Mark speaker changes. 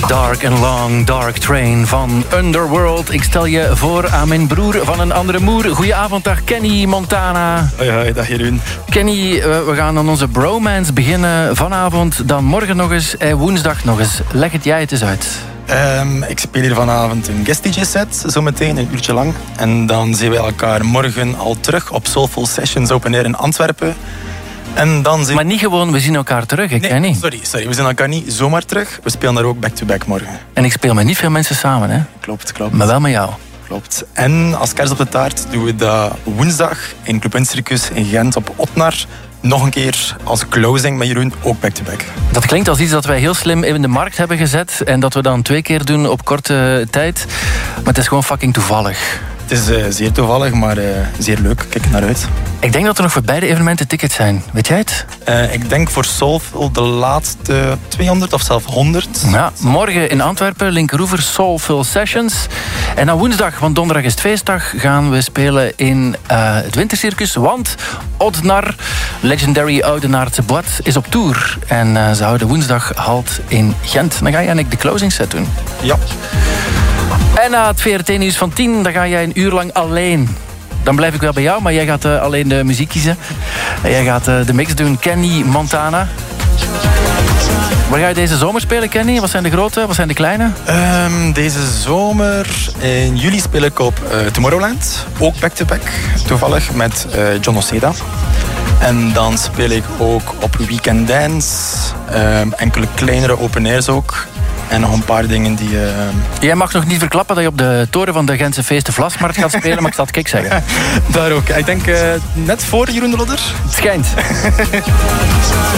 Speaker 1: Dark and Long, Dark Train van Underworld. Ik stel je voor aan mijn broer van een andere moer. Goedenavond, dag Kenny Montana.
Speaker 2: Hoi, dag Jeroen.
Speaker 1: Kenny, we gaan aan onze bromance beginnen vanavond, dan morgen nog eens en woensdag nog eens. Leg het jij het eens uit.
Speaker 2: Ik speel hier vanavond een guest DJ-set, zometeen een uurtje lang. En dan zien we elkaar morgen al terug op Soulful Sessions Open Air in Antwerpen. En dan
Speaker 1: Maar niet gewoon, we zien elkaar terug, ik ken niet.
Speaker 2: Sorry, we zien elkaar niet zomaar terug. We spelen daar ook back-to-back morgen.
Speaker 1: En ik speel met niet veel mensen samen, hè?
Speaker 2: Klopt.
Speaker 1: Maar wel met jou.
Speaker 2: Klopt. En als kers op de taart doen we dat woensdag in Club in Circus in Gent op Otnar. Nog een keer als closing met Jeroen, ook back-to-back.
Speaker 1: Dat klinkt als iets dat wij heel slim in de markt hebben gezet en dat we dan 2 keer doen op korte tijd. Maar het is gewoon fucking toevallig.
Speaker 2: Het is zeer toevallig, maar zeer leuk. Kijk er naar uit.
Speaker 1: Ik denk dat er nog voor beide evenementen tickets zijn. Weet jij het?
Speaker 2: Ik denk voor Soulful de laatste 200 of zelfs 100.
Speaker 1: Ja, morgen in Antwerpen, Linkeroever, Soulful Sessions. En dan woensdag, want donderdag is het feestdag, gaan we spelen in het Wintercircus. Want Otnar, Legendary Oudenaardse Boîte, is op tour. En ze houden woensdag halt in Gent. Dan ga jij en ik de closing set doen.
Speaker 2: Ja.
Speaker 1: En na het VRT-nieuws van 10, dan ga jij een uur lang alleen. Dan blijf ik wel bij jou, maar jij gaat alleen de muziek kiezen. En jij gaat de mix doen, Kenny Montana. Waar ga je deze zomer spelen, Kenny? Wat zijn de grote, wat zijn de kleine?
Speaker 2: Deze zomer in juli speel ik op Tomorrowland. Ook back-to-back, toevallig, met John Oceda. En dan speel ik ook op Weekend Dance. Enkele kleinere open airs ook. En nog een paar dingen die...
Speaker 1: Jij mag nog niet verklappen dat je op de toren van de Gentse Feesten Vlasmarkt gaat spelen, maar ik zal het kijk zeggen.
Speaker 2: Daar ook. Ik denk net voor Jeroen de Lodder.
Speaker 1: Het schijnt.